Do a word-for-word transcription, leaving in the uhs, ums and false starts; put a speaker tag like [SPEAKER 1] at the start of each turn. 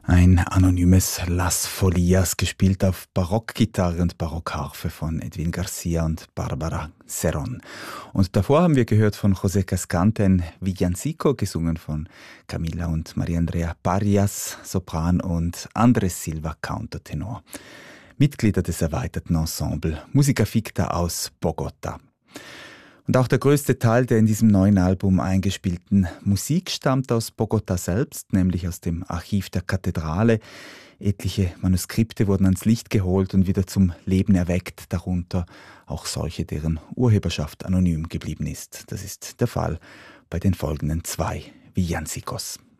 [SPEAKER 1] Ein anonymes Las Folias, gespielt auf Barockgitarre und Barockharfe von Edwin Garcia und Barbara Cerrón. Und davor haben wir gehört von José Cascante ein Villancico, gesungen von Camila und María Andrea Parias, Sopran, und Andrés Silva, Countertenor. Mitglieder des erweiterten Ensemble Musica Ficta aus Bogotá. Und auch der größte Teil der in diesem neuen Album eingespielten Musik stammt aus Bogotá selbst, nämlich aus dem Archiv der Kathedrale. Etliche Manuskripte wurden ans Licht geholt und wieder zum Leben erweckt, darunter auch solche, deren Urheberschaft anonym geblieben ist. Das ist der Fall bei den folgenden zwei Villancicos.